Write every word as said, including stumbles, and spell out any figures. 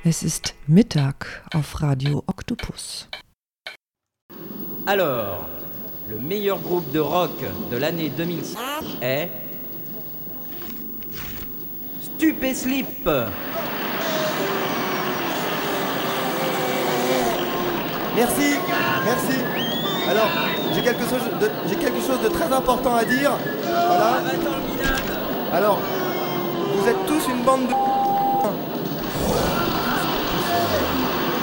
Es ist Mittag auf Radio Octopus. Alors, le meilleur groupe de rock de l'année deux mille six est Stupéslip. Merci, merci. Alors, j'ai quelque chose de, j'ai quelque chose de très important à dire. Voilà. Alors, vous êtes tous une bande de...